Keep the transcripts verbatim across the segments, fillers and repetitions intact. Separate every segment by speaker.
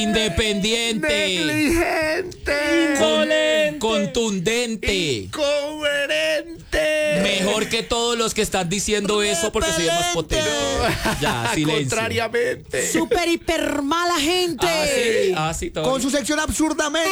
Speaker 1: Independiente.
Speaker 2: Negligente.
Speaker 1: Con, contundente.
Speaker 2: Incoherente.
Speaker 1: Mejor que todos los que están diciendo eso porque soy el más potente. Ya, silencio.
Speaker 2: Contrariamente.
Speaker 3: Super hiper mala gente.
Speaker 1: Ah, sí, ah, sí, todo
Speaker 4: Con
Speaker 1: bien.
Speaker 4: su sección absurdamente.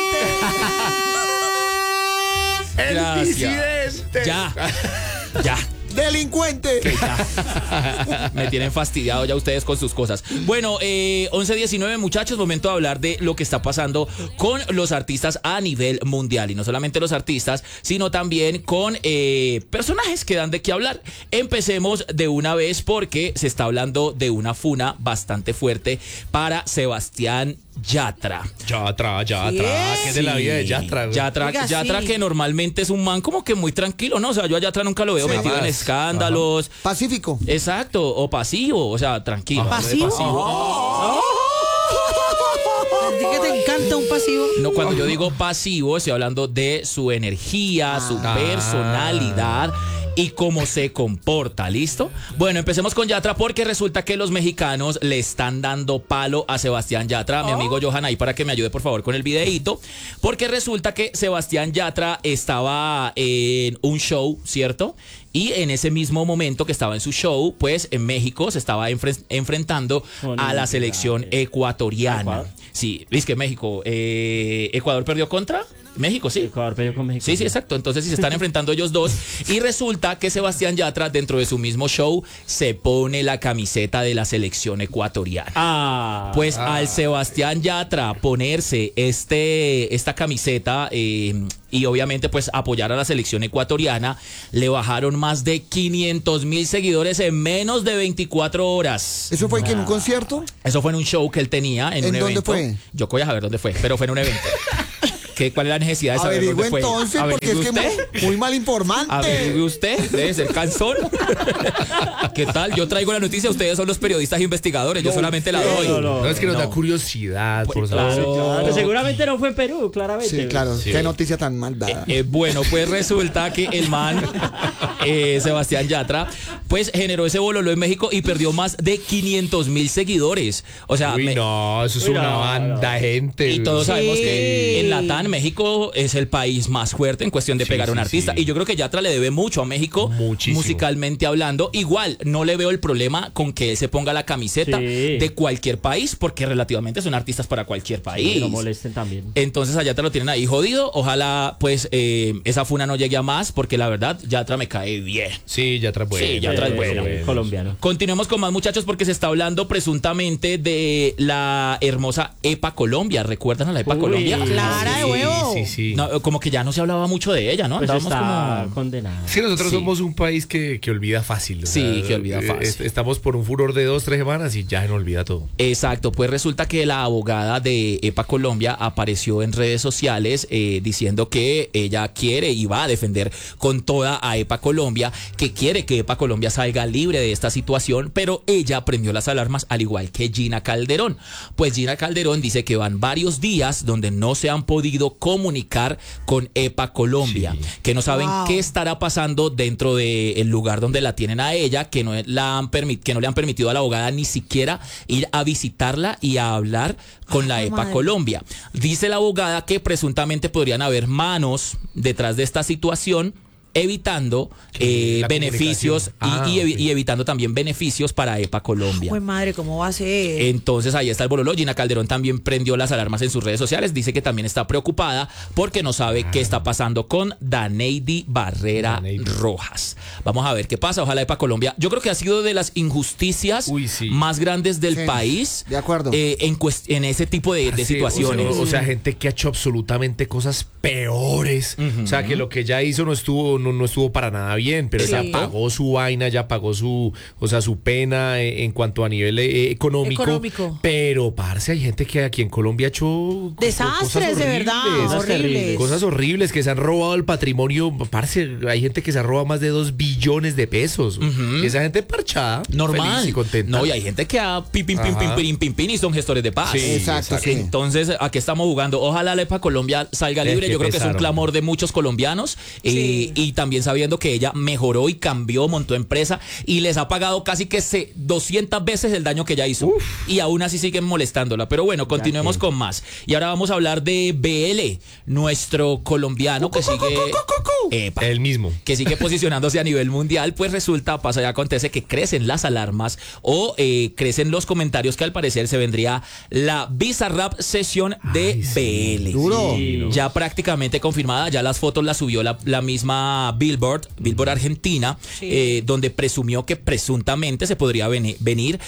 Speaker 2: El
Speaker 1: Gracias.
Speaker 2: disidente.
Speaker 1: Ya, ya.
Speaker 4: Delincuente.
Speaker 1: Que ya. Me tienen fastidiado ya ustedes con sus cosas. Bueno, eh, once diecinueve, muchachos, momento de hablar de lo que está pasando con los artistas a nivel mundial. Y no solamente los artistas, sino también con eh, personajes que dan de qué hablar. Empecemos de una vez porque se está hablando de una funa bastante fuerte para Sebastián Yatra.
Speaker 2: Yatra, Yatra. ¿Qué es de la vida de Yatra? güey?
Speaker 1: Yatra,
Speaker 3: Oiga,
Speaker 1: Yatra
Speaker 3: sí.
Speaker 1: que normalmente es un man como que muy tranquilo, ¿no? O sea, yo a Yatra nunca lo veo
Speaker 4: Sí,
Speaker 1: metido en
Speaker 2: jamás.
Speaker 1: escándalos.
Speaker 4: Pacífico.
Speaker 1: Exacto, o pasivo, o sea, tranquilo.
Speaker 2: Ajá.
Speaker 3: ¿Pasivo? ¿A ti que te encanta un pasivo?
Speaker 1: No, cuando yo digo pasivo, estoy hablando de su energía, su
Speaker 2: Ah.
Speaker 1: personalidad y cómo se comporta, ¿listo? Bueno, empecemos con Yatra porque resulta que los mexicanos le están dando palo a Sebastián Yatra, a mi amigo Johan ahí para que me ayude por favor con el videíto, porque resulta que Sebastián Yatra estaba en un show, ¿cierto? Y en ese mismo momento que estaba en su show, pues en México se estaba enfre- enfrentando a la selección ecuatoriana.
Speaker 5: ¿Ecuador?
Speaker 1: Sí, es que México, eh, Ecuador perdió contra México, sí.
Speaker 5: Ecuador perdió con México.
Speaker 1: Sí, sí, exacto. Entonces, si se están enfrentando ellos dos. Y resulta que Sebastián Yatra, dentro de su mismo show, se pone la camiseta de la selección ecuatoriana.
Speaker 5: Ah.
Speaker 1: Pues al Sebastián Yatra ponerse este, esta camiseta eh, y obviamente pues apoyar a la selección ecuatoriana, le bajaron más de quinientos mil seguidores en menos de veinticuatro horas.
Speaker 4: ¿Eso fue que en un concierto?
Speaker 1: Eso fue en un show que él tenía, en,
Speaker 4: ¿En
Speaker 1: un
Speaker 4: dónde
Speaker 1: evento.
Speaker 4: fue?
Speaker 1: Yo voy a saber dónde fue, pero fue en un evento. ¿Qué, ¿Cuál es la necesidad de saber
Speaker 4: Averigüe
Speaker 1: dónde fue?
Speaker 4: entonces, porque es
Speaker 1: ¿Averigüe
Speaker 4: que
Speaker 1: usted?
Speaker 4: muy, muy mal informante.
Speaker 1: Averigüe usted, debe ser cansón. ¿Qué tal? Yo traigo la noticia, ustedes son los periodistas investigadores, yo solamente la doy.
Speaker 5: No, no,
Speaker 2: No, es que nos
Speaker 1: No.
Speaker 2: da curiosidad por
Speaker 1: claro.
Speaker 2: saber.
Speaker 5: Claro, seguramente no fue en Perú, claramente.
Speaker 4: Sí, claro.
Speaker 2: Sí.
Speaker 4: Qué noticia tan mal dada.
Speaker 1: Eh, bueno, pues resulta que el man, eh, Sebastián Yatra, pues generó ese bololo en México y perdió más de quinientos mil seguidores. O sea,
Speaker 2: Uy,
Speaker 1: me-
Speaker 2: no, eso es
Speaker 5: Uy,
Speaker 2: una
Speaker 5: no,
Speaker 2: banda de gente.
Speaker 1: y todos
Speaker 3: Sí.
Speaker 1: sabemos que en Latán, México es el país más fuerte en cuestión de
Speaker 2: Sí,
Speaker 1: pegar a un
Speaker 2: sí,
Speaker 1: artista.
Speaker 2: sí.
Speaker 1: Y yo creo que Yatra le debe mucho a México,
Speaker 2: Muchísimo.
Speaker 1: musicalmente hablando. Igual, no le veo el problema con que él se ponga la camiseta
Speaker 5: Sí.
Speaker 1: de cualquier país, porque relativamente son artistas para cualquier país.
Speaker 5: Que no molesten también.
Speaker 1: Entonces a Yatra lo tienen ahí jodido. Ojalá, pues, eh, esa funa no llegue a más, porque la verdad, Yatra me cae bien.
Speaker 2: Sí, Yatra es bueno.
Speaker 1: Sí, Yatra es bueno.
Speaker 5: Eh, colombiano.
Speaker 1: Continuemos con más, muchachos, porque se está hablando presuntamente de la hermosa EPA Colombia. ¿Recuerdan a la EPA
Speaker 5: Uy,
Speaker 1: Colombia?
Speaker 3: Clara de
Speaker 2: Sí,
Speaker 3: huevo.
Speaker 2: Sí, sí.
Speaker 1: No, como que ya no se hablaba mucho de ella, ¿no?
Speaker 5: Pues
Speaker 1: Andábamos
Speaker 5: está
Speaker 1: como...
Speaker 5: condenado.
Speaker 2: Es que nosotros
Speaker 1: Sí.
Speaker 2: somos un país que, que olvida fácil. o
Speaker 1: Sí, que olvida
Speaker 2: eh,
Speaker 1: fácil.
Speaker 2: est- Estamos por un furor de dos, tres semanas y ya se nos olvida todo.
Speaker 1: Exacto, pues resulta que la abogada de EPA Colombia apareció en redes sociales eh, diciendo que ella quiere y va a defender con toda a EPA Colombia, que quiere que EPA Colombia salga libre de esta situación, pero ella prendió las alarmas al igual que Gina Calderón. Pues Gina Calderón dice que van varios días donde no se han podido comunicar con EPA Colombia,
Speaker 2: Sí.
Speaker 1: que no saben
Speaker 3: Wow.
Speaker 1: qué estará pasando dentro del lugar donde la tienen a ella, que no, la han permit- que no le han permitido a la abogada ni siquiera ir a visitarla y a hablar con la
Speaker 3: Ay,
Speaker 1: EPA
Speaker 3: madre.
Speaker 1: Colombia. Dice la abogada que presuntamente podrían haber manos detrás de esta situación, evitando
Speaker 2: Que
Speaker 1: eh,
Speaker 2: la
Speaker 1: beneficios y,
Speaker 2: comunicación.
Speaker 1: y
Speaker 2: Ah,
Speaker 1: evi-
Speaker 2: ok.
Speaker 1: y evitando también beneficios para EPA Colombia.
Speaker 3: Pues madre, ¿cómo va a ser?
Speaker 1: Entonces ahí está el bololo. Gina Calderón también prendió las alarmas en sus redes sociales. Dice que también está preocupada porque no sabe qué está pasando con Daneidi Barrera
Speaker 2: Daneidi.
Speaker 1: Rojas. Vamos a ver qué pasa. Ojalá EPA Colombia. Yo creo que ha sido de las injusticias
Speaker 2: Uy, sí.
Speaker 1: más grandes del
Speaker 4: Sí,
Speaker 1: país.
Speaker 4: de acuerdo.
Speaker 1: eh, en, cuest- en ese tipo de, de
Speaker 2: Sí,
Speaker 1: situaciones.
Speaker 2: O sea, o sea, gente que ha hecho absolutamente cosas peores. O sea, que lo que ella hizo no estuvo, no, no estuvo para nada bien, pero
Speaker 3: Exacto.
Speaker 2: ella pagó su vaina, ya pagó su, o sea, su pena eh, en cuanto a nivel eh, económico.
Speaker 3: Económico.
Speaker 2: Pero, parce, hay gente que aquí en Colombia ha hecho co-
Speaker 3: Desastres,
Speaker 2: cosas
Speaker 3: de verdad,
Speaker 2: horribles.
Speaker 3: horribles.
Speaker 2: Cosas horribles, que se han robado el patrimonio. Parce, hay gente que se ha robado más de dos billones de pesos. Esa gente parchada,
Speaker 1: Normal.
Speaker 2: feliz y contenta.
Speaker 1: No, y hay gente que ha pim, pim, pim,
Speaker 2: Ajá.
Speaker 1: pim, pim, pim, pim, y son gestores de paz.
Speaker 2: Sí,
Speaker 4: Exacto,
Speaker 2: exacto.
Speaker 4: sí.
Speaker 1: Entonces, ¿a qué estamos jugando? Ojalá la EPA Colombia salga
Speaker 2: Es
Speaker 1: libre.
Speaker 2: que
Speaker 1: Yo creo que es un
Speaker 2: pesaron.
Speaker 1: clamor de muchos colombianos. eh,
Speaker 3: Sí.
Speaker 1: y y también sabiendo que ella mejoró y cambió, montó empresa y les ha pagado casi que se doscientas veces el daño que ella hizo. Uf. Y aún así siguen molestándola. Pero bueno, continuemos con más. Y ahora vamos a hablar de B L, nuestro colombiano que sigue... Epa,
Speaker 2: El mismo.
Speaker 1: que sigue posicionándose a nivel mundial. Pues resulta, pasa y acontece que crecen las alarmas o eh, crecen los comentarios que al parecer se vendría la Bizarrap sesión de
Speaker 2: Ay, sí.
Speaker 1: B L.
Speaker 4: Duro.
Speaker 5: Sí.
Speaker 1: Ya prácticamente confirmada, ya las fotos las subió la, la misma Billboard, Billboard Argentina,
Speaker 3: Sí.
Speaker 1: eh, donde presumió que presuntamente se podría veni- venir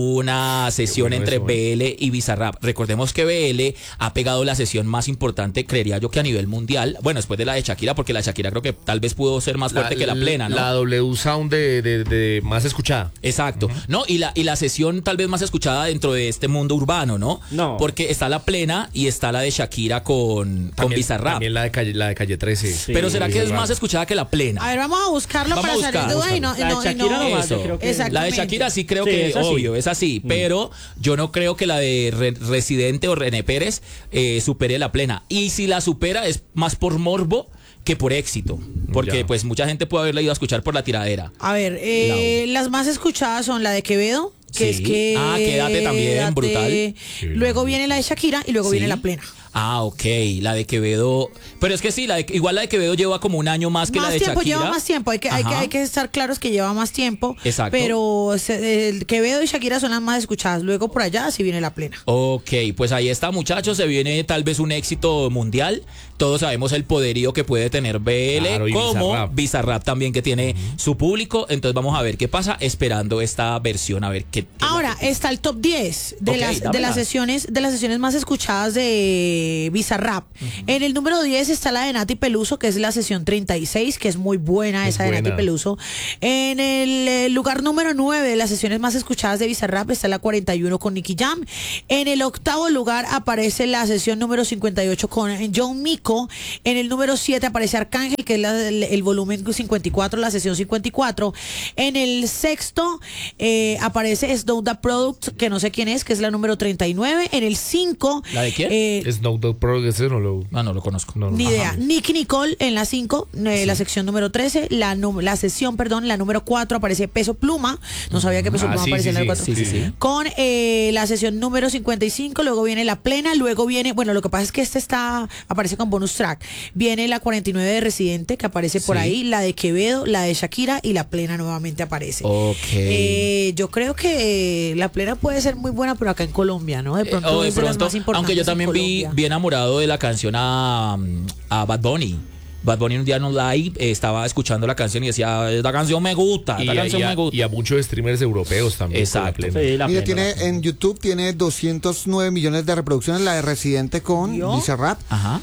Speaker 1: una sesión
Speaker 2: bueno
Speaker 1: entre
Speaker 2: eso, ¿eh?
Speaker 1: B L y Bizarrap. Recordemos que B L ha pegado la sesión más importante, creería yo que a nivel mundial, bueno, después de la de Shakira, porque la de Shakira creo que tal vez pudo ser más fuerte que la plena, ¿no?
Speaker 2: La W Sound de, de- de más escuchada.
Speaker 1: Exacto. No, y la, y la sesión tal vez más escuchada dentro de este mundo urbano, ¿no?
Speaker 5: No.
Speaker 1: Porque está la plena y está la de Shakira con, con
Speaker 2: También-
Speaker 1: Bizarrap.
Speaker 2: También la de calle, la de calle trece.
Speaker 5: Sí.
Speaker 1: Pero ¿será que es
Speaker 2: Bizarrap.
Speaker 1: más escuchada que la plena?
Speaker 3: A ver, vamos a buscarlo
Speaker 1: Vamos
Speaker 3: para
Speaker 1: a
Speaker 3: salir
Speaker 1: buscar,
Speaker 3: de duda y no, y
Speaker 5: La de
Speaker 3: no, y
Speaker 5: Shakira
Speaker 3: no-
Speaker 5: nomás, yo
Speaker 1: Eso.
Speaker 5: creo que...
Speaker 3: Exacto.
Speaker 1: La de
Speaker 3: Exactamente.
Speaker 1: Shakira sí creo
Speaker 5: Sí,
Speaker 1: que,
Speaker 5: es así.
Speaker 1: obvio, es así, pero yo no creo que la de Re- Residente o René Pérez eh, supere la plena. Y si la supera es más por morbo que por éxito, porque
Speaker 2: Ya.
Speaker 1: pues mucha gente puede haberla ido a escuchar por la tiradera.
Speaker 3: A ver, eh, las más escuchadas son la de Quevedo, que
Speaker 1: Sí.
Speaker 3: es que...
Speaker 1: Ah, Quédate también, brutal.
Speaker 3: Luego viene la de Shakira y luego
Speaker 1: Sí.
Speaker 3: viene la plena.
Speaker 1: Ah, ok, la de Quevedo. Pero es que sí, la de, igual la de Quevedo lleva como un año más que
Speaker 3: Más
Speaker 1: la de
Speaker 3: tiempo,
Speaker 1: Shakira.
Speaker 3: lleva más tiempo. Hay que, hay, que,
Speaker 1: Ajá.
Speaker 3: hay que estar claros que lleva más tiempo.
Speaker 1: Exacto.
Speaker 3: Pero se- el Quevedo y Shakira son las más escuchadas. Luego por allá sí viene la plena.
Speaker 1: Ok, pues ahí está, muchachos. Se viene tal vez un éxito mundial. Todos sabemos el poderío que puede tener B L,
Speaker 2: Claro, y
Speaker 1: como
Speaker 2: Bizarrap.
Speaker 1: Bizarrap también, que tiene su público. Entonces vamos a ver qué pasa, esperando esta versión, a ver qué. qué-
Speaker 3: Ahora está el top diez de
Speaker 1: Ok,
Speaker 3: las de
Speaker 1: dámela.
Speaker 3: las sesiones de las sesiones más escuchadas de Bizarrap. En el número diez está la de Nati Peluso, que es la sesión treinta y seis, que es muy buena
Speaker 2: Es
Speaker 3: esa de
Speaker 2: buena.
Speaker 3: Nati Peluso. En el eh, lugar número nueve de las sesiones más escuchadas de Bizarrap está la cuarenta y uno con Nicky Jam. En el octavo lugar aparece la sesión número cincuenta y ocho con John Mico. En el número siete aparece Arcángel, que es la- el, el volumen cincuenta y cuatro, la sesión cincuenta y cuatro. En el sexto eh, aparece Snow Da Product, que no sé quién es, que es la número treinta y nueve. En el cinco...
Speaker 1: ¿La de quién?
Speaker 3: eh,
Speaker 2: Snow Dogg Pro, ese no lo.
Speaker 1: Ah, no lo conozco.
Speaker 2: No, no.
Speaker 3: ni idea.
Speaker 1: Ajá.
Speaker 3: Nicky Nicole en la cinco, eh, la sección número trece, la, nu- la sesión, perdón, la número cuatro aparece Peso Pluma. No sabía que Peso
Speaker 2: Ah,
Speaker 3: Pluma
Speaker 2: sí,
Speaker 3: aparecía
Speaker 2: sí,
Speaker 3: en la
Speaker 2: sí,
Speaker 3: cuatro.
Speaker 1: sí, sí, sí.
Speaker 3: Con eh, la sesión número cincuenta y cinco, luego viene la plena, luego viene, bueno, lo que pasa es que este está, aparece con bonus track. Viene la cuarenta y nueve de Residente, que aparece por
Speaker 1: Sí.
Speaker 3: ahí, la de Quevedo, la de Shakira y la plena nuevamente aparece.
Speaker 1: Ok.
Speaker 3: Eh, yo creo que la plena puede ser muy buena, pero acá en Colombia, ¿no? De
Speaker 1: Eh,
Speaker 3: pronto
Speaker 1: o de
Speaker 3: es de las
Speaker 1: pronto,
Speaker 3: más importantes
Speaker 1: aunque yo
Speaker 3: en
Speaker 1: también vi
Speaker 3: Colombia.
Speaker 1: bien enamorado de la canción a, a Bad Bunny. Bad Bunny un día en un live eh, estaba escuchando la canción y decía, esta canción me gusta,
Speaker 2: Y
Speaker 1: esta
Speaker 2: a,
Speaker 1: canción
Speaker 2: y a-
Speaker 1: me gusta.
Speaker 2: y a muchos streamers europeos también.
Speaker 1: Exacto.
Speaker 2: con la plena.
Speaker 5: Sí, la
Speaker 4: Mire,
Speaker 5: plena.
Speaker 4: tiene en YouTube tiene doscientos nueve millones de reproducciones la de Residente con
Speaker 3: ¿Yo?
Speaker 4: Bizarrap.
Speaker 1: Ajá.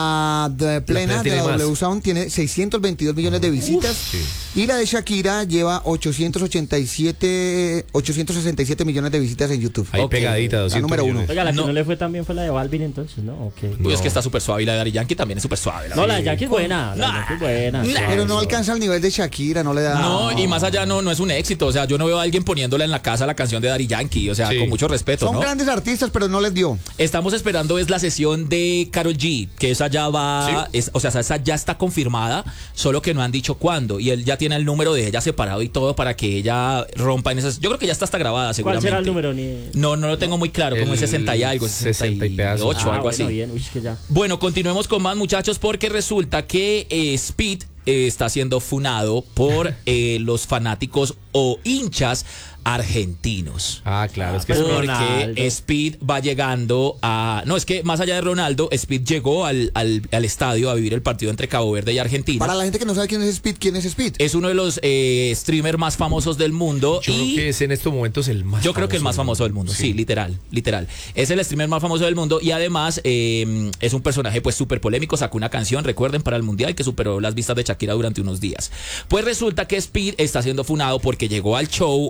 Speaker 4: La de plena de
Speaker 2: tiene
Speaker 4: la
Speaker 2: más.
Speaker 4: W Sound tiene seiscientos veintidós millones de visitas.
Speaker 2: sí.
Speaker 4: Y la de Shakira lleva ochocientos ochenta y siete, ochocientos sesenta y siete millones de visitas en YouTube.
Speaker 2: Ahí
Speaker 1: Ok.
Speaker 2: pegadita, doscientos
Speaker 4: número uno.
Speaker 2: millones.
Speaker 5: Oiga, la que
Speaker 1: No.
Speaker 5: no. le fue tan bien fue la de Balvin entonces, ¿no? Ok.
Speaker 1: Uy, es
Speaker 2: No.
Speaker 1: que está súper suave y la de Daddy Yankee también es súper suave.
Speaker 5: No, la de Yankee es buena. La de Yankee es buena.
Speaker 1: Nah.
Speaker 5: suave,
Speaker 4: Pero no
Speaker 5: suave.
Speaker 4: alcanza el nivel de Shakira, no le da.
Speaker 1: No, y más allá no, no es un éxito. O sea, yo no veo a alguien poniéndola en la casa la canción de Daddy Yankee. O sea,
Speaker 2: Sí.
Speaker 1: con mucho respeto,
Speaker 4: Son
Speaker 1: ¿no?
Speaker 4: grandes artistas, pero no les dio.
Speaker 1: Estamos esperando es la sesión de Karol G, que esa ya va, es, o sea, esa ya está confirmada, solo que no han dicho cuándo. Y él ya tiene el número de ella separado y todo para que ella rompa en esas. Yo creo que ya está hasta grabada,
Speaker 5: ¿Cuál
Speaker 1: seguramente.
Speaker 5: será el número? Ni...
Speaker 1: No, no lo tengo muy claro, como es
Speaker 2: El
Speaker 1: sesenta y algo,
Speaker 2: sesenta y
Speaker 1: sesenta y
Speaker 2: pedazos.
Speaker 1: ocho,
Speaker 5: Ah,
Speaker 1: algo
Speaker 5: bueno,
Speaker 1: así.
Speaker 5: bien. Uy, que ya.
Speaker 1: Bueno, continuemos con más, muchachos, porque resulta que eh, Speed eh, está siendo funado por eh, los fanáticos o hinchas argentinos.
Speaker 2: Ah, claro, es que
Speaker 5: Pues
Speaker 2: es-
Speaker 1: Porque
Speaker 5: Ronaldo.
Speaker 1: Speed va llegando a... No, es que más allá de Ronaldo, Speed llegó al, al, al estadio a vivir el partido entre Cabo Verde y Argentina.
Speaker 4: Para la gente que no sabe quién es Speed, ¿quién es Speed?
Speaker 1: Es uno de los eh, streamers más famosos del mundo.
Speaker 2: yo
Speaker 1: y
Speaker 2: creo que es en estos momentos el más
Speaker 1: yo creo que el más famoso del mundo, sí. literal, literal. Es el streamer más famoso del mundo y además eh, es un personaje pues súper polémico, sacó una canción, recuerden, para el Mundial que superó las vistas de Shakira durante unos días. Pues resulta que Speed está siendo funado porque llegó al show o al partido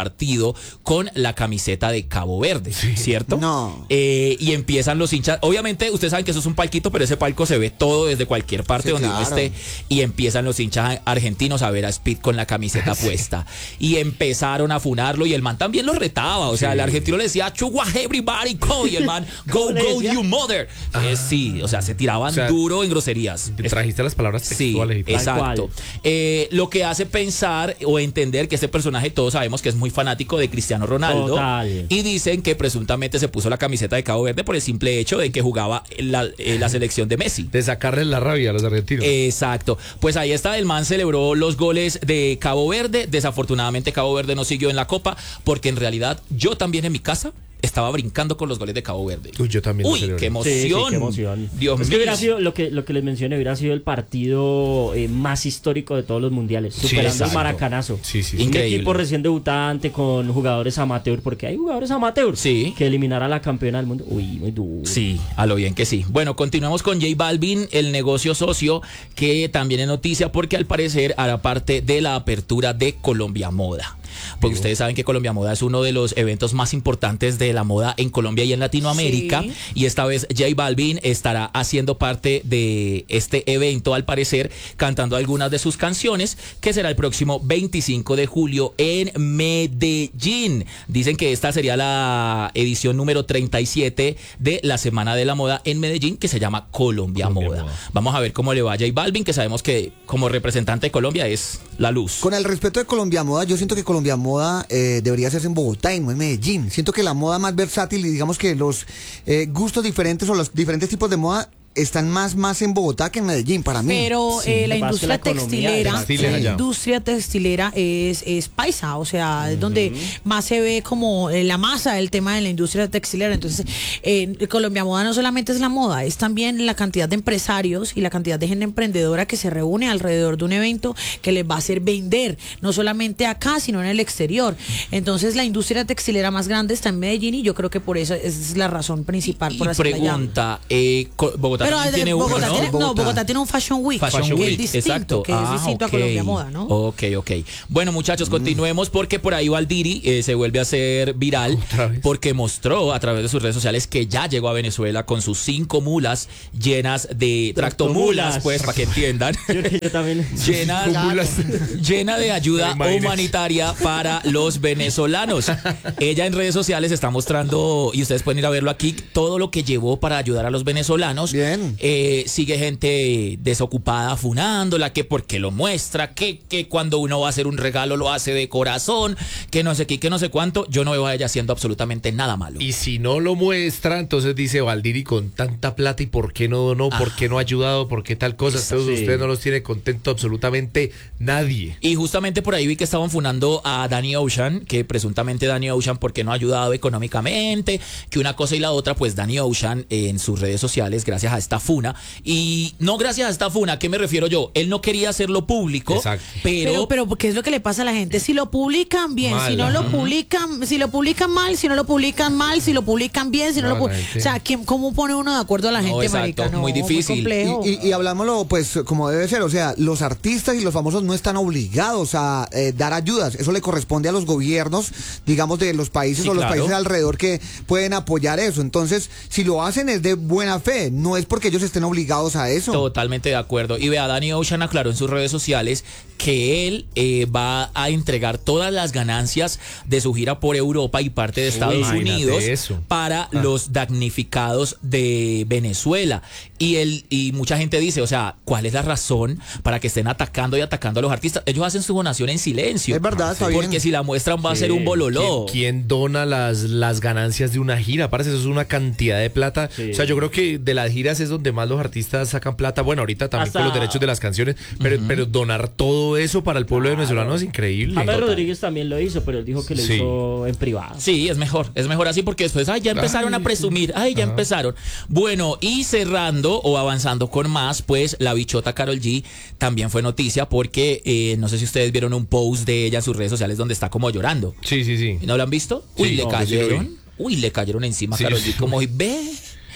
Speaker 1: partido con la camiseta de Cabo Verde, ¿cierto?
Speaker 4: No.
Speaker 1: Eh, y empiezan los hinchas. Obviamente, ustedes saben que eso es un palquito, pero ese palco se ve todo desde cualquier parte
Speaker 4: Sí,
Speaker 1: donde
Speaker 4: claro.
Speaker 1: uno esté. Y empiezan los hinchas argentinos a ver a Speed con la camiseta puesta. Y empezaron a funarlo y el man también lo retaba. O sea, el argentino le decía, chugua everybody go. Y el man, go,
Speaker 5: le
Speaker 1: go,
Speaker 5: decía?
Speaker 1: you mother. Eh, sí, o sea, se tiraban
Speaker 2: O sea,
Speaker 1: duro en groserías.
Speaker 2: Te trajiste las palabras
Speaker 1: Sí,
Speaker 2: textuales y tal.
Speaker 1: exacto.
Speaker 5: cual.
Speaker 1: Eh, lo que hace pensar o entender que este personaje, todos sabemos que es muy fanático de Cristiano Ronaldo.
Speaker 5: Total.
Speaker 1: Y dicen que presuntamente se puso la camiseta de Cabo Verde por el simple hecho de que jugaba en la, en la selección de Messi.
Speaker 2: De sacarles la rabia a los argentinos.
Speaker 1: Exacto. Pues ahí está, el man celebró los goles de Cabo Verde. Desafortunadamente Cabo Verde no siguió en la Copa porque en realidad yo también en mi casa estaba brincando con los goles de Cabo Verde.
Speaker 2: Uy, yo también lo
Speaker 1: Uy,
Speaker 2: celebré.
Speaker 1: qué emoción.
Speaker 5: Sí, sí, qué emoción.
Speaker 1: Dios
Speaker 5: es que
Speaker 1: mío.
Speaker 5: hubiera sido, lo que, lo que les mencioné, hubiera sido el partido eh, más histórico de todos los mundiales,
Speaker 2: Sí,
Speaker 5: superando el
Speaker 2: exacto.
Speaker 5: Maracanazo.
Speaker 2: Sí, sí, sí.
Speaker 5: Un
Speaker 1: Increíble.
Speaker 5: equipo recién debutante con jugadores amateur, porque hay jugadores amateur
Speaker 1: Sí.
Speaker 5: que eliminara a la campeona del mundo. Uy, muy duro.
Speaker 1: Sí, a lo bien que sí. Bueno, continuamos con J Balvin, el negocio socio, que también es noticia porque al parecer hará parte de la apertura de Colombia Moda. Porque ustedes saben que Colombia Moda es uno de los eventos más importantes de la moda en Colombia y en Latinoamérica.
Speaker 3: Sí.
Speaker 1: Y esta vez J Balvin estará haciendo parte de este evento, al parecer, cantando algunas de sus canciones, que será el próximo veinticinco de julio en Medellín. Dicen que esta sería la edición número treinta y siete de la Semana de la Moda en Medellín, que se llama Colombia,
Speaker 2: Colombia
Speaker 1: Moda.
Speaker 2: Moda.
Speaker 1: Vamos a ver cómo le va a J Balvin, que sabemos que como representante de Colombia es la luz.
Speaker 4: Con el respeto de Colombia Moda, yo siento que Colombia Moda eh, debería hacerse en Bogotá y no en Medellín. Siento que la moda más versátil y digamos que los eh, gustos diferentes o los diferentes tipos de moda están más, más en Bogotá que en Medellín, para mí.
Speaker 3: Pero
Speaker 5: Sí,
Speaker 3: eh,
Speaker 5: lo
Speaker 3: la
Speaker 5: que pasa es que
Speaker 3: industria
Speaker 5: la economía
Speaker 3: textilera,
Speaker 5: es
Speaker 2: textiles
Speaker 3: la
Speaker 2: allá.
Speaker 3: industria textilera es, es paisa, o sea, es donde más se ve como eh, la masa del tema de la industria textilera. Entonces, eh, Colombia Moda no solamente es la moda, es también la cantidad de empresarios y la cantidad de gente emprendedora que se reúne alrededor de un evento que les va a hacer vender, no solamente acá, sino en el exterior. Entonces, la industria textilera más grande está en Medellín y yo creo que por eso esa es la razón principal por
Speaker 1: Y
Speaker 3: hacerla allá.
Speaker 1: pregunta, eh, Co- Bogotá
Speaker 3: Pero
Speaker 1: también
Speaker 3: eh,
Speaker 1: tiene
Speaker 3: Bogotá
Speaker 1: uno, ¿no?
Speaker 3: tiene, no,
Speaker 4: Bogotá.
Speaker 3: Bogotá tiene un Fashion Week,
Speaker 1: Fashion
Speaker 3: que
Speaker 1: Week,
Speaker 3: es distinto,
Speaker 1: exacto.
Speaker 3: que es
Speaker 1: Ah,
Speaker 3: distinto
Speaker 1: ok.
Speaker 3: a Colombia Moda, ¿no?
Speaker 1: Ok, ok. Bueno, muchachos, continuemos porque por ahí Valdiri eh, se vuelve a hacer viral
Speaker 2: Otra vez.
Speaker 1: porque mostró a través de sus redes sociales que ya llegó a Venezuela con sus cinco mulas llenas de tractomulas,
Speaker 5: Tractomulas.
Speaker 1: pues, para que entiendan.
Speaker 5: Yo, yo también.
Speaker 1: Llena,
Speaker 2: Mulas.
Speaker 1: llena de ayuda
Speaker 2: Me imagino.
Speaker 1: humanitaria para los venezolanos. Ella en redes sociales está mostrando, y ustedes pueden ir a verlo aquí, todo lo que llevó para ayudar a los venezolanos.
Speaker 4: Bien.
Speaker 1: Eh, sigue gente desocupada funándola, que porque lo muestra, que, que cuando uno va a hacer un regalo lo hace de corazón, que no sé qué, que no sé cuánto. Yo no veo a ella haciendo absolutamente nada malo.
Speaker 2: Y si no lo muestra, entonces dice Valdiri con tanta plata y por qué no donó, por qué no ha ayudado, por qué tal cosa. Entonces
Speaker 5: Sí.
Speaker 2: usted no los tiene contento absolutamente nadie.
Speaker 1: Y justamente por ahí vi que estaban funando a Danny Ocean, que presuntamente Danny Ocean porque no ha ayudado económicamente, que una cosa y la otra, pues Danny Ocean eh, en sus redes sociales, gracias a esta funa, y no gracias a esta funa, ¿a qué me refiero yo? Él no quería hacerlo público,
Speaker 2: Exacto.
Speaker 1: pero...
Speaker 3: Pero, pero, ¿qué es lo que le pasa a la gente? Si lo publican bien,
Speaker 2: Mal,
Speaker 3: si no lo
Speaker 2: ajá.
Speaker 3: publican, si lo publican mal, si no lo publican mal, si lo publican bien, si no,
Speaker 2: No,
Speaker 3: lo pu-
Speaker 2: la gente-
Speaker 3: O sea, ¿quién, ¿cómo pone uno de acuerdo a la
Speaker 1: No,
Speaker 3: gente,
Speaker 1: exacto,
Speaker 3: marica? No,
Speaker 1: muy difícil.
Speaker 3: complejo.
Speaker 4: Y, y, y hablámoslo pues como debe ser, o sea, los artistas y los famosos no están obligados a eh, dar ayudas, eso le corresponde a los gobiernos, digamos, de los países
Speaker 1: Sí,
Speaker 4: o los
Speaker 1: claro.
Speaker 4: países alrededor que pueden apoyar eso. Entonces, si lo hacen es de buena fe, no es porque ellos estén obligados a eso.
Speaker 1: Totalmente de acuerdo. Y vea, Danny Ocean aclaró en sus redes sociales que él eh, va a entregar todas las ganancias de su gira por Europa y parte de Estados
Speaker 2: imagínate
Speaker 1: Unidos
Speaker 2: eso.
Speaker 1: para los damnificados de Venezuela. Y él, y mucha gente dice, o sea, ¿cuál es la razón para que estén atacando y atacando a los artistas? Ellos hacen su donación en silencio.
Speaker 4: Es verdad, está bien.
Speaker 1: Porque si la muestran va a
Speaker 5: Sí.
Speaker 1: ser un bololó.
Speaker 2: ¿Quién, quién dona las, las ganancias de una gira? Parece eso es una cantidad de plata.
Speaker 5: Sí.
Speaker 2: O sea, yo creo que de las giras es donde más los artistas sacan plata. Bueno, ahorita también
Speaker 5: Hasta-
Speaker 2: por los derechos de las canciones, pero, pero donar todo eso para el pueblo venezolano es increíble.
Speaker 5: James Rodríguez también lo hizo, pero él dijo que lo
Speaker 2: Sí.
Speaker 5: hizo en privado.
Speaker 1: Sí, es mejor, es mejor así porque después, ay, ya empezaron
Speaker 2: Ay,
Speaker 1: a presumir, ay, ya
Speaker 2: ajá.
Speaker 1: empezaron. Bueno, y cerrando o avanzando con más, pues la bichota Karol G también fue noticia porque eh, no sé si ustedes vieron un post de ella en sus redes sociales donde está como llorando.
Speaker 2: Sí, sí, sí.
Speaker 1: ¿No lo han visto? Uy,
Speaker 2: Sí,
Speaker 1: le
Speaker 2: no,
Speaker 1: cayeron,
Speaker 2: sí
Speaker 1: uy, le cayeron encima a
Speaker 2: Sí,
Speaker 1: Karol
Speaker 2: sí.
Speaker 1: G, como ve.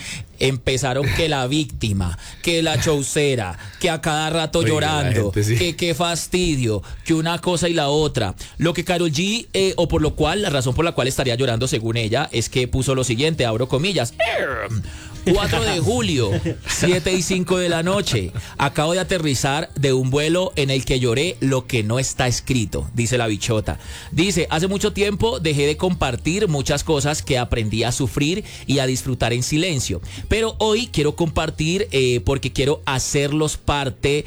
Speaker 1: Empezaron que la víctima, que la chaucera, que a cada rato
Speaker 2: Oiga,
Speaker 1: llorando,
Speaker 2: la gente, sí.
Speaker 1: que qué fastidio, que una cosa y la otra. Lo que Karol G, eh, o por lo cual, la razón por la cual estaría llorando según ella, es que puso lo siguiente, abro comillas. cuatro de julio, siete y cinco de la noche. Acabo de aterrizar de un vuelo en el que lloré lo que no está escrito, dice la bichota. Dice, hace mucho tiempo dejé de compartir muchas cosas que aprendí a sufrir y a disfrutar en silencio. Pero hoy quiero compartir eh, porque quiero hacerlos parte,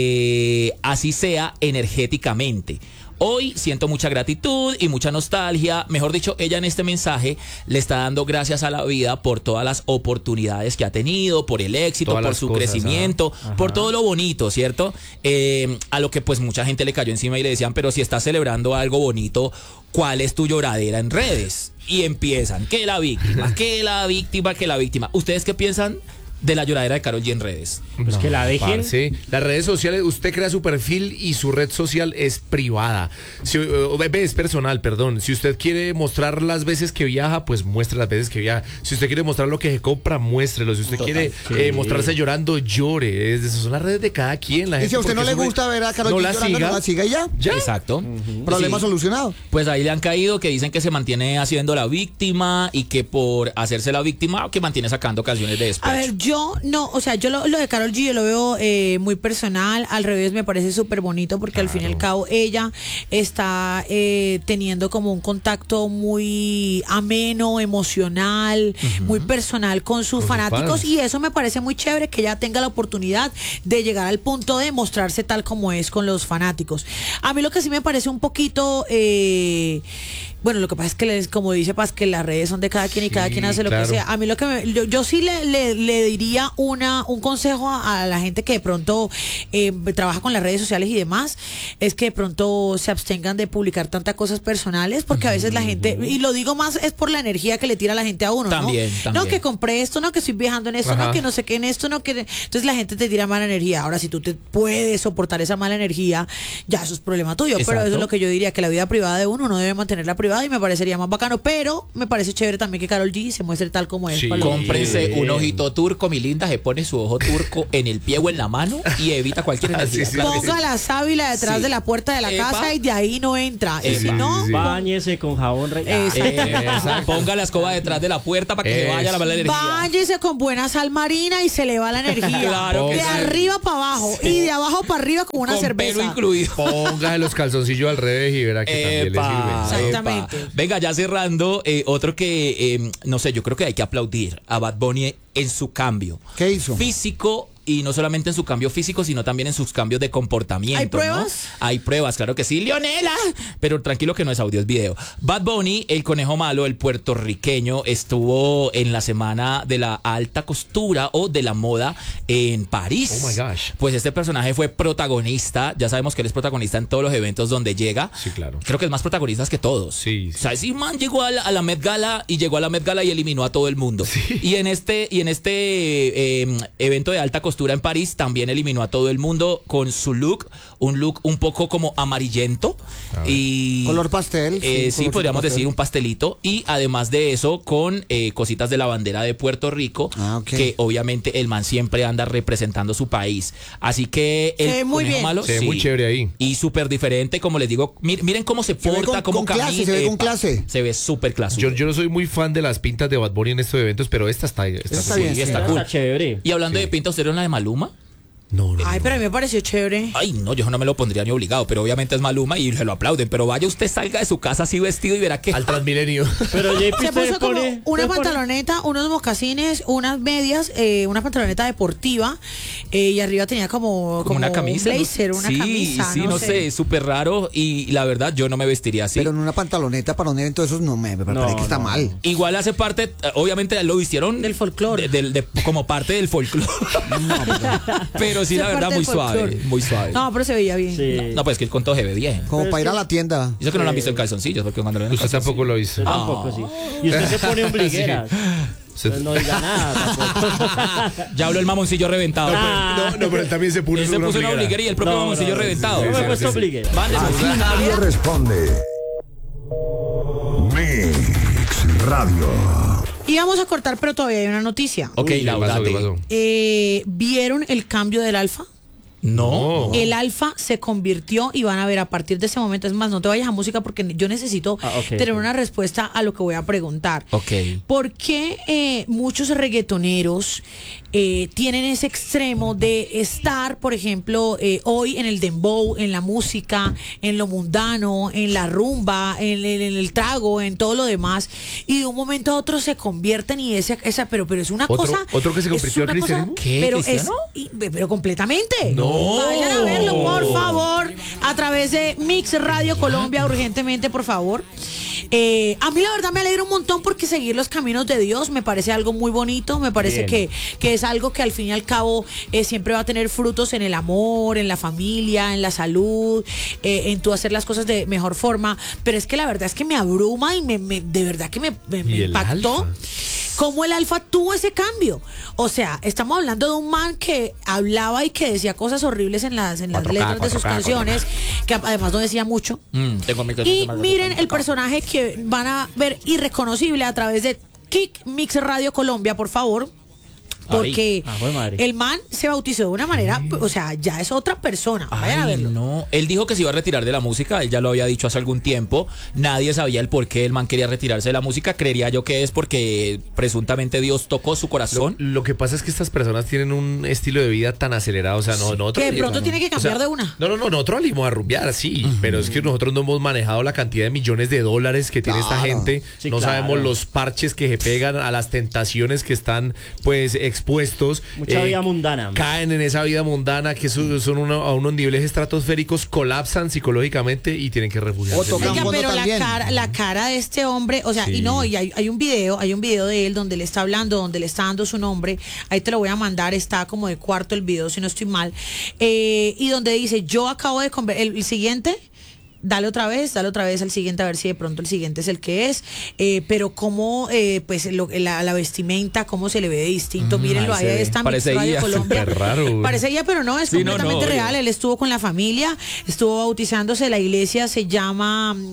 Speaker 1: eh, así sea energéticamente. Hoy siento mucha gratitud y mucha nostalgia. Mejor dicho, ella en este mensaje le está dando gracias a la vida por todas las oportunidades que ha tenido, por el éxito,
Speaker 2: Todas
Speaker 1: por
Speaker 2: las
Speaker 1: su
Speaker 2: cosas,
Speaker 1: crecimiento,
Speaker 5: ajá.
Speaker 1: por todo lo bonito, ¿cierto? Eh, a lo que pues mucha gente le cayó encima y le decían, pero si estás celebrando algo bonito, ¿cuál es tu lloradera en redes? Y empiezan, que la víctima, que la víctima, que la víctima. ¿Ustedes qué piensan de la lloradera de Karol G en redes?
Speaker 5: Pues que la dejen.
Speaker 2: Sí, las redes sociales, usted crea su perfil y su red social es privada. Si, uh, es personal, perdón. Si usted quiere mostrar las veces que viaja, pues muestre las veces que viaja. Si usted quiere mostrar lo que se compra, muéstrelo. Si usted
Speaker 1: Total,
Speaker 2: quiere
Speaker 5: sí.
Speaker 2: eh, mostrarse llorando, llore. Es, esas son las redes de cada quien. La
Speaker 4: Y
Speaker 2: gente
Speaker 4: si a usted no
Speaker 2: porque
Speaker 4: le
Speaker 2: sube-
Speaker 4: gusta ver a Karol
Speaker 2: no
Speaker 4: G
Speaker 2: la
Speaker 4: llorando,
Speaker 2: siga.
Speaker 4: no la siga y ya.
Speaker 2: ¿Ya?
Speaker 1: Exacto.
Speaker 4: Problema
Speaker 1: Sí.
Speaker 4: solucionado.
Speaker 1: Pues ahí le han caído que dicen que se mantiene haciendo la víctima y que por hacerse la víctima que mantiene sacando canciones de despecho.
Speaker 3: A ver, yo no, o sea, yo lo, lo de Karol G yo lo veo eh, muy personal, al revés me parece súper bonito porque al fin y al cabo ella está eh, teniendo como un contacto muy ameno, emocional, muy personal con sus
Speaker 2: sus
Speaker 3: fanáticos
Speaker 2: fans.
Speaker 3: y eso me parece muy chévere que ella tenga la oportunidad de llegar al punto de mostrarse tal como es con los fanáticos. A mí lo que sí me parece un poquito... Eh, bueno, lo que pasa es que, les, como dice Paz, que las redes son de cada quien y
Speaker 2: Sí,
Speaker 3: cada quien hace lo
Speaker 2: claro.
Speaker 3: que sea. A mí lo que me, yo, yo sí le, le, le diría una un consejo a, a la gente que de pronto eh, trabaja con las redes sociales y demás, es que de pronto se abstengan de publicar tantas cosas personales, porque a veces la gente, y lo digo más es por la energía que le tira la gente a uno,
Speaker 1: También,
Speaker 3: ¿no?
Speaker 1: también.
Speaker 3: No, que compré esto, no, que estoy viajando en esto,
Speaker 2: Ajá.
Speaker 3: no, que no sé qué en esto, no, que... Entonces la gente te tira mala energía. Ahora, si tú te puedes soportar esa mala energía, ya eso es problema tuyo. Pero
Speaker 1: Exacto.
Speaker 3: eso es lo que yo diría, que la vida privada de uno no debe mantenerla privada y me parecería más bacano, pero me parece chévere también que Karol G se muestre tal como es.
Speaker 2: Sí.
Speaker 3: para los-
Speaker 1: Cómprense
Speaker 5: Bien.
Speaker 1: un ojito turco, mi linda, se pone su ojo turco en el pie o en la mano y evita cualquier
Speaker 2: Ah,
Speaker 1: energía.
Speaker 2: sí, sí,
Speaker 1: Claro que
Speaker 3: Ponga
Speaker 1: sí.
Speaker 3: la sábila detrás
Speaker 1: Sí.
Speaker 3: de la puerta de la
Speaker 1: Epa.
Speaker 3: casa y de ahí no entra. Y si
Speaker 1: Epa.
Speaker 3: no,
Speaker 2: Sí, sí.
Speaker 5: Báñese con jabón rey.
Speaker 3: Eh,
Speaker 1: Eh, ponga la escoba detrás de la puerta para que se
Speaker 2: Eso.
Speaker 1: vaya la mala energía.
Speaker 3: váyese con buena sal marina y se le va la energía.
Speaker 1: Claro
Speaker 3: de
Speaker 1: que sí.
Speaker 3: arriba para abajo y de abajo para arriba con una
Speaker 1: Con
Speaker 3: cerveza.
Speaker 1: pelo incluido.
Speaker 2: Póngase los calzoncillos al revés y verá que también le
Speaker 1: Epa,
Speaker 2: sirve.
Speaker 3: Exactamente.
Speaker 1: epa. Venga, ya cerrando, eh, otro que, eh, no sé, yo creo que hay que aplaudir a Bad Bunny en su cambio.
Speaker 4: ¿Qué hizo?
Speaker 1: Físico. Y no solamente en su cambio físico, sino también en sus cambios de comportamiento.
Speaker 3: ¿Hay
Speaker 1: ¿no?
Speaker 3: pruebas?
Speaker 1: Hay pruebas, claro que sí. ¡Leonela! Pero tranquilo que no es audio, es video. Bad Bunny, el conejo malo, el puertorriqueño, estuvo en la semana de la alta costura o de la moda en París.
Speaker 2: Oh my gosh.
Speaker 1: Pues este personaje fue protagonista. Ya sabemos que él es protagonista en todos los eventos donde llega.
Speaker 2: Sí, claro.
Speaker 1: Creo que es más protagonista que todos.
Speaker 2: Sí, sí.
Speaker 1: O sea, ese man llegó a la, a la Met Gala y llegó a la Met Gala y eliminó a todo el mundo. Y en este, y en este eh, evento de alta costura en París también eliminó a todo el mundo con su look, un look un poco como amarillento y
Speaker 4: Color pastel, sí,
Speaker 1: eh, sí,
Speaker 4: colorcito
Speaker 1: podríamos
Speaker 4: pastel.
Speaker 1: decir un pastelito, y además de eso con eh, cositas de la bandera de Puerto Rico,
Speaker 4: Ah, ok.
Speaker 1: que obviamente el man siempre anda representando su país. Así que el
Speaker 3: Se ve muy
Speaker 1: conejo
Speaker 3: bien.
Speaker 1: malo,
Speaker 2: Se ve
Speaker 1: sí.
Speaker 2: muy chévere ahí.
Speaker 1: Y súper diferente, como les digo, mir- miren cómo se
Speaker 4: Se ve
Speaker 1: porta,
Speaker 4: con-
Speaker 1: cómo
Speaker 4: con clase,
Speaker 1: camina.
Speaker 4: se ve con
Speaker 1: epa,
Speaker 4: clase.
Speaker 1: Se ve súper clase.
Speaker 2: Yo, yo no soy muy fan de las pintas de Bad Bunny en estos eventos, pero esta está, esta
Speaker 4: está
Speaker 2: muy
Speaker 4: bien,
Speaker 1: Sí,
Speaker 4: sí.
Speaker 1: está
Speaker 5: Está
Speaker 1: cool.
Speaker 5: chévere.
Speaker 1: Y hablando de pinta, ¿usted era una de Maluma?
Speaker 2: No, no.
Speaker 3: Ay,
Speaker 2: no.
Speaker 3: pero a mí me pareció chévere.
Speaker 1: Ay, no, yo no me lo pondría ni obligado, pero obviamente es Maluma y se lo aplauden. Pero vaya usted, salga de su casa así vestido y verá que...
Speaker 2: Al Transmilenio.
Speaker 5: Pero J P
Speaker 3: Se puso como
Speaker 5: pone-
Speaker 3: una
Speaker 5: se pone-
Speaker 3: pantaloneta, unos mocasines, unas medias, eh, una pantaloneta deportiva eh, y arriba tenía como,
Speaker 1: como una camisa.
Speaker 3: un
Speaker 1: ¿no?
Speaker 3: blazer, una
Speaker 1: sí,
Speaker 3: camisa.
Speaker 1: sí, no, sé, es súper raro y la verdad yo no me vestiría así.
Speaker 4: Pero en una pantaloneta para un evento de esos no me, me parece
Speaker 5: No,
Speaker 4: que está
Speaker 5: no.
Speaker 4: mal.
Speaker 1: Igual hace parte, eh, obviamente lo vistieron
Speaker 3: Del folclore.
Speaker 1: de- del- de- como parte del folclore. pero sí,
Speaker 3: Eso
Speaker 1: la
Speaker 3: es
Speaker 1: verdad,
Speaker 3: parte
Speaker 1: muy
Speaker 3: del
Speaker 1: suave,
Speaker 3: folclore.
Speaker 1: muy suave.
Speaker 3: No, pero se veía bien.
Speaker 5: Sí.
Speaker 1: No, pues que el conto se ve bien.
Speaker 4: Como
Speaker 5: Pero
Speaker 4: para
Speaker 5: es
Speaker 4: ir a
Speaker 5: que-
Speaker 4: la tienda.
Speaker 1: Y eso que no lo han visto en calzoncillos, porque cuando lo ven en
Speaker 2: Usted tampoco lo hizo.
Speaker 5: Yo tampoco, sí. Y usted se pone ombligueras.
Speaker 2: Se-
Speaker 5: Entonces no diga nada tampoco.
Speaker 1: Ya habló el mamoncillo reventado.
Speaker 5: Ah.
Speaker 2: No, no, pero él también se puso
Speaker 1: Él se
Speaker 2: una
Speaker 1: puso una
Speaker 2: ombliguera.
Speaker 1: ombliguera y el propio
Speaker 5: No,
Speaker 1: mamoncillo
Speaker 5: no, no,
Speaker 1: reventado.
Speaker 5: No me he
Speaker 2: Sí,
Speaker 5: puesto
Speaker 2: sí, sí.
Speaker 5: ombliguera.
Speaker 1: Mándese.
Speaker 6: Aquí nadie responde. Mix Radio.
Speaker 3: Íbamos a cortar, pero todavía hay una noticia.
Speaker 1: Ok,
Speaker 2: Uy, ¿qué
Speaker 1: Laura,
Speaker 2: pasó? ¿Qué
Speaker 1: date.
Speaker 2: pasó?
Speaker 3: Eh, ¿Vieron el cambio del alfa?
Speaker 1: No.
Speaker 3: El alfa se convirtió y van a ver a partir de ese momento, es más, no te vayas a música porque yo necesito
Speaker 5: Ah, ok,
Speaker 3: tener
Speaker 5: ok.
Speaker 3: una respuesta a lo que voy a preguntar.
Speaker 1: Ok.
Speaker 3: ¿Por qué eh, muchos reggaetoneros eh, tienen ese extremo de estar, por ejemplo, eh, hoy en el dembow, en la música, en lo mundano, en la rumba, en, el- en el trago, en todo lo demás, y de un momento a otro se convierten y esa, esa pero, pero es una
Speaker 2: ¿Otro-
Speaker 3: cosa...
Speaker 2: otro que se
Speaker 3: es
Speaker 2: convirtió al
Speaker 3: una cosa-
Speaker 2: cristianismo?
Speaker 1: ¿Qué,
Speaker 3: Pero, es,
Speaker 1: cristiano?
Speaker 3: y- pero completamente.
Speaker 2: No.
Speaker 3: Vayan a verlo, por favor, a través de Mix Radio Colombia, urgentemente, por favor. Eh, a mí la verdad me alegra un montón porque seguir los caminos de Dios me parece algo muy bonito, me parece que,
Speaker 5: Bien.
Speaker 3: que es algo que al fin y al cabo eh, siempre va a tener frutos en el amor, en la familia, en la salud, eh, en tú hacer las cosas de mejor forma, pero es que la verdad es que me abruma y me, me- de verdad que me, me- me
Speaker 2: ¿Y el
Speaker 3: impactó.
Speaker 2: alfa?
Speaker 3: ¿Cómo el alfa tuvo ese cambio? O sea, estamos hablando de un man que hablaba y que decía cosas horribles en las, en las
Speaker 2: cuatro K,
Speaker 3: letras de sus
Speaker 2: cuatro K,
Speaker 3: canciones, que además no decía mucho.
Speaker 1: Mm, tengo mi
Speaker 3: Y miren el personaje que van a ver irreconocible a través de Kick Mix Radio Colombia, por favor. Porque
Speaker 5: Ah, jue madre.
Speaker 3: el man se bautizó de una manera, o sea, ya es otra persona. Vayan a
Speaker 1: Ay,
Speaker 3: verlo.
Speaker 1: no. Él dijo que se iba a retirar de la música, él ya lo había dicho hace algún tiempo. Nadie sabía el por qué el man quería retirarse de la música. Creería yo que es porque presuntamente Dios tocó su
Speaker 2: Lo,
Speaker 1: corazón.
Speaker 2: lo que pasa es que estas personas tienen un estilo de vida tan acelerado, o sea, no, nosotros...
Speaker 3: Que de pronto tiene que cambiar
Speaker 2: o sea,
Speaker 3: de una.
Speaker 2: No, no, no, nosotros salimos a rumbear, sí, pero es que nosotros no hemos manejado la cantidad de millones de dólares que tiene esta
Speaker 4: Claro.
Speaker 2: gente,
Speaker 5: Sí,
Speaker 2: no
Speaker 5: claro.
Speaker 2: sabemos los parches que se pegan a las tentaciones que están, pues, expuestos.
Speaker 5: Mucha vida mundana.
Speaker 2: Caen en esa vida mundana que son, son uno- a unos niveles estratosféricos, colapsan psicológicamente y tienen que refugiarse.
Speaker 4: O tocan
Speaker 3: Oiga,
Speaker 4: fondo
Speaker 3: pero la
Speaker 4: también.
Speaker 3: cara, la cara de este hombre, o sea,
Speaker 2: Sí.
Speaker 3: y no, y hay, hay un video, hay un video de él donde le está hablando, donde le está dando su nombre, ahí te lo voy a mandar, está como de cuarto el video, si no estoy mal, eh, y donde dice, yo acabo de conver- el, el siguiente, dale otra vez, dale otra vez al siguiente, a ver si de pronto el siguiente es el que es, eh, pero cómo, eh, pues, lo- la, la vestimenta, cómo se le ve de distinto, mírenlo, ahí
Speaker 1: ahí se ve.
Speaker 3: está Mix
Speaker 1: Parece
Speaker 3: Radio
Speaker 1: ella,
Speaker 3: Colombia.
Speaker 2: súper raro, güey.
Speaker 3: Parece ella, pero no, es
Speaker 1: Sí, no,
Speaker 3: completamente
Speaker 1: no,
Speaker 3: real,
Speaker 1: obvio.
Speaker 3: él estuvo con la familia, estuvo bautizándose, la iglesia se llama mm,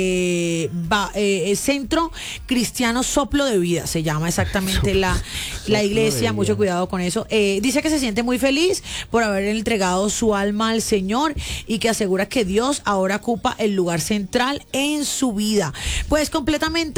Speaker 3: eh, ba- eh, Centro Cristiano Soplo de Vida, se llama exactamente la, la iglesia,
Speaker 5: de
Speaker 3: mucho
Speaker 5: vida.
Speaker 3: cuidado con eso. Eh, dice que se siente muy feliz por haber entregado su alma al Señor y que asegura que Dios ahora ocupa el lugar central en su vida. Pues completamente,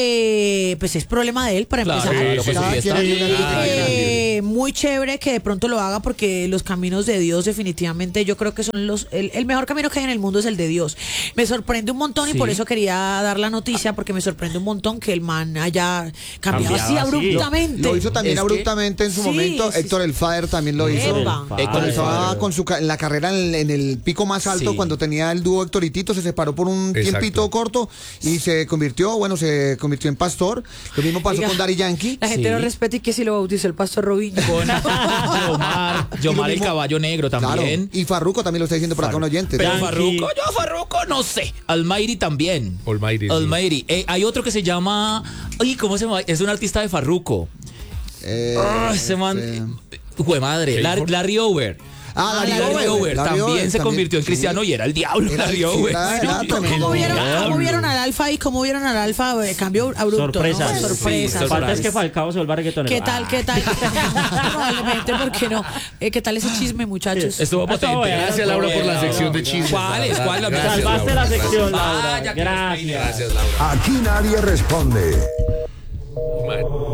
Speaker 3: eh, pues es problema de él para
Speaker 1: Claro,
Speaker 3: empezar.
Speaker 1: claro, pues,
Speaker 4: Cada
Speaker 1: sí,
Speaker 4: quien
Speaker 1: está
Speaker 4: tiene
Speaker 1: bien.
Speaker 4: una vida.
Speaker 3: Eh, muy chévere que de pronto lo haga porque los caminos de Dios definitivamente yo creo que son los el, el mejor camino que hay en el mundo es el de Dios. Me sorprende un montón y
Speaker 1: Sí.
Speaker 3: por eso quería dar la noticia porque me sorprende un montón que el man haya cambiado
Speaker 5: Cambiado
Speaker 3: así
Speaker 5: así.
Speaker 3: abruptamente.
Speaker 4: Lo hizo también
Speaker 1: Es que-
Speaker 4: abruptamente en su
Speaker 3: Sí,
Speaker 4: momento.
Speaker 3: sí,
Speaker 4: Héctor
Speaker 3: sí.
Speaker 4: el Father también lo hizo.
Speaker 3: Epa.
Speaker 5: Padre.
Speaker 1: Héctor el
Speaker 4: Estaba
Speaker 1: Father.
Speaker 4: con su ca- en la carrera en, en el pico más alto
Speaker 1: Sí.
Speaker 4: cuando tenía el dúo Héctor y Tito, se separó por un
Speaker 2: Exacto.
Speaker 4: tiempito corto y se convirtió, bueno, se convirtió en pastor. Lo mismo pasó
Speaker 3: Oiga,
Speaker 4: con Daddy Yankee.
Speaker 3: La gente
Speaker 1: Sí.
Speaker 3: no respeta y que si lo bautizó el pastor Robinho.
Speaker 1: Con Yomar, Yomar el
Speaker 4: mismo-
Speaker 1: caballo negro
Speaker 4: Claro.
Speaker 1: también.
Speaker 4: Y Farruko también lo está diciendo por acá un oyente.
Speaker 1: Pero
Speaker 5: Yankee.
Speaker 1: Farruko, yo Farruko no sé. Almighty también.
Speaker 2: Almighty, sí.
Speaker 1: Almighty. Eh, hay otro que se llama. Ay, ¿cómo se llama? Es un artista de Farruko.
Speaker 4: Eh,
Speaker 1: Ah, ese man.
Speaker 4: este-
Speaker 1: Jue madre. Larry, Larry Over.
Speaker 4: Ah, Larry
Speaker 1: Larry
Speaker 4: Over,
Speaker 1: Over
Speaker 4: Larry
Speaker 1: también
Speaker 4: Over
Speaker 1: se
Speaker 4: también,
Speaker 1: convirtió en
Speaker 4: sí.
Speaker 1: cristiano y era el diablo.
Speaker 4: Era-
Speaker 1: Larry
Speaker 4: sí,
Speaker 1: Over.
Speaker 4: era- era
Speaker 1: Sí.
Speaker 4: tremendo.
Speaker 3: ¿Cómo vieron,
Speaker 1: Diablo.
Speaker 3: cómo vieron al Alfa y cómo vieron al Alfa? Eh, cambio abrupto.
Speaker 5: Sorpresa.
Speaker 3: ¿no?
Speaker 5: Sí,
Speaker 3: Sorpresa.
Speaker 1: sí,
Speaker 5: Falta es
Speaker 1: sorpresa.
Speaker 5: que Falcao se vuelva reggaetonero.
Speaker 3: ¿Qué tal,
Speaker 5: Ah.
Speaker 3: qué tal? Probablemente, ¿por qué no? Eh, ¿Qué tal ese chisme, muchachos?
Speaker 1: Estuvo
Speaker 5: Estuvo
Speaker 1: potente.
Speaker 5: bueno,
Speaker 2: Gracias, Laura, por la
Speaker 1: Laura.
Speaker 2: sección de chismes.
Speaker 1: ¿Cuál es? ¿Cuál? La
Speaker 2: Gracias,
Speaker 5: Salvaste
Speaker 2: Laura,
Speaker 5: la
Speaker 2: gracias.
Speaker 5: sección,
Speaker 1: Ah,
Speaker 5: Laura.
Speaker 1: ya que
Speaker 5: Gracias.
Speaker 2: Gracias, Laura.
Speaker 6: Aquí nadie responde.